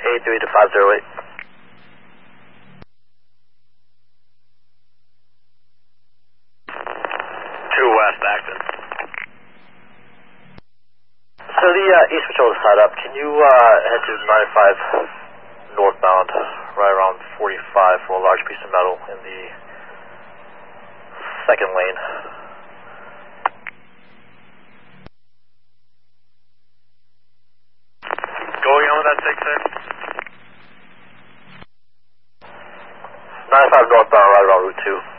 838 to 508. West, Acton. So the East Patrol is tied up. Can you head to 95 northbound, right around 45 for a large piece of metal in the second lane? Going on with that 6-6. 95 northbound, right around Route 2.